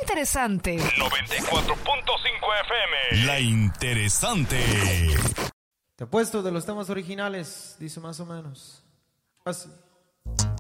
interesante. 94.5 FM. La interesante. Te apuesto de los temas originales, dice más o menos así.